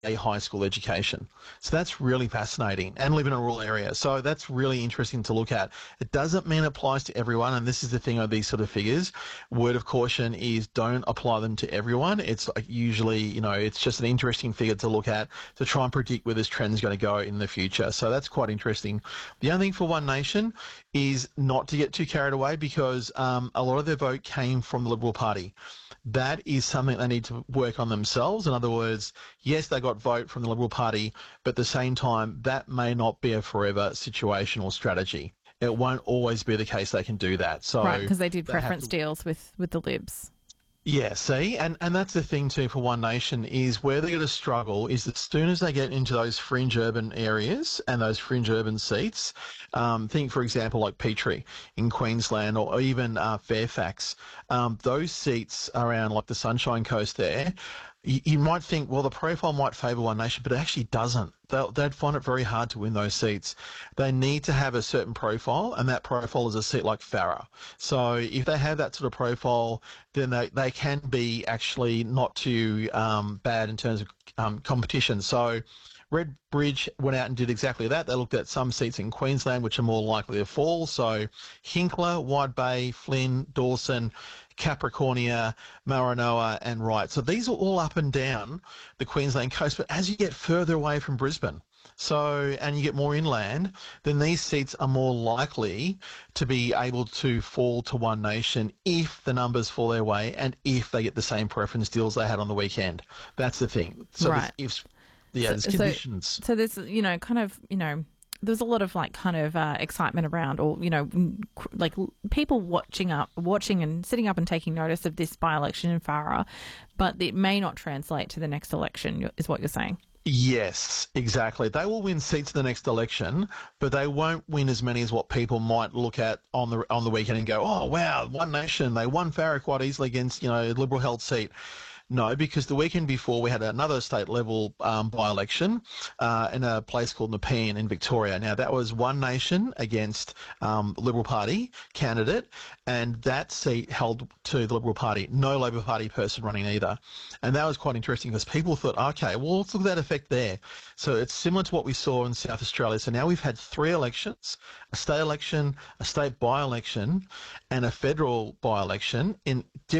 a high school education. So that's really fascinating, and live in a rural area. So that's really interesting to look at. It doesn't mean it applies to everyone, and this is the thing of these sort of figures. Word of caution is don't apply them to everyone. It's like usually, it's just an interesting figure to look at to try and predict where this trend is going to go in the future. So that's quite interesting. The only thing for One Nation is not to get too carried away, because a lot of their vote came from the Liberal Party. That is something they need to work on themselves. In other words, yes, they got vote from the Liberal Party, but at the same time, that may not be a forever situation or strategy. It won't always be the case they can do that. So Right, because they did preference deals with the Libs. yeah, see, and that's the thing too for One Nation is where they're going to struggle is as soon as they get into those fringe urban areas and those fringe urban seats, think for example like Petrie in Queensland or even Fairfax, those seats around like the Sunshine Coast there, you might think, well, the profile might favour One Nation, but it actually doesn't. They'd find it very hard to win those seats. They need to have a certain profile, and that profile is a seat like Farrer. So if they have that sort of profile, then they can be actually not too bad in terms of competition. So Red Bridge went out and did exactly that. They looked at some seats in Queensland which are more likely to fall. So Hinkler, Wide Bay, Flynn, Dawson, Capricornia, Maranoa and Wright. So these are all up and down the Queensland coast. But as you get further away from Brisbane, and you get more inland, then these seats are more likely to be able to fall to One Nation if the numbers fall their way and if they get the same preference deals they had on the weekend. That's the thing. So right. there's conditions. So there's, there's a lot of excitement around, or, like people watching and sitting up and taking notice of this by-election in Farrer, but it may not translate to the next election, is what you're saying. Yes, exactly. They will win seats in the next election, but they won't win as many as what people might look at on the weekend and go, oh, wow, One Nation, they won Farrer quite easily against, a Liberal-held seat. No, because the weekend before we had another state-level by-election in a place called Nepean in Victoria. Now, that was One Nation against the Liberal Party candidate, and that seat held to the Liberal Party. No Labor Party person running either. And that was quite interesting because people thought, okay, well, let's look at that effect there. So it's similar to what we saw in South Australia. So now we've had 3 elections, a state election, a state by-election, and a federal by-election in different